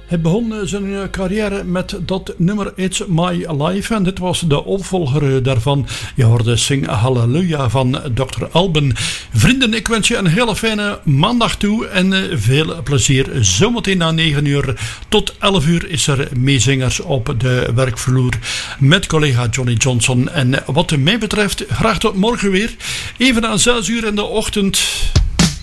Hij begon zijn carrière met dat nummer It's My Life. En dit was de opvolger daarvan. Je hoorde Sing Hallelujah van Dr. Alban. Vrienden, ik wens je een hele fijne maandag toe. En veel plezier. Zometeen na 9 uur tot 11 uur is er meezingers op de werkvloer. Met collega Johnny Johnson. En wat mij betreft, graag tot morgen weer. Even aan 6 uur in de ochtend.